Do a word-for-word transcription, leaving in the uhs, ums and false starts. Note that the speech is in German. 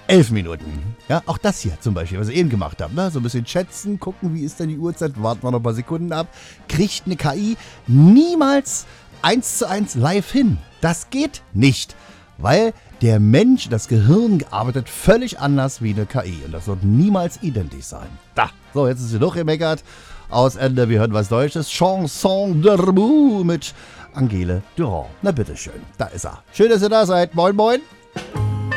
elf Minuten. Ja, auch das hier zum Beispiel, was ich eben gemacht habe. Ne? So ein bisschen schätzen, gucken, wie ist denn die Uhrzeit, warten wir noch ein paar Sekunden ab. Kriegt eine K I niemals eins zu eins live hin. Das geht nicht, weil der Mensch, das Gehirn arbeitet völlig anders wie eine K I. Und das wird niemals identisch sein. Da, so, jetzt ist sie durchgemeckert. Aus Ende, wir hören was Deutsches. Chanson d'Amour mit Angele Durand. Na bitteschön, da ist er. Schön, dass ihr da seid. Moin, moin.